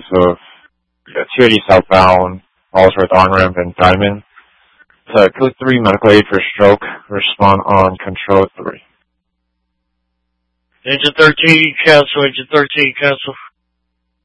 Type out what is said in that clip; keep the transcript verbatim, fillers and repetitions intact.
of two eighty southbound, Fallsworth on-ramp and Diamond. So code three, medical aid for stroke. Respond on control three. Engine thirteen, cancel. Engine thirteen, cancel.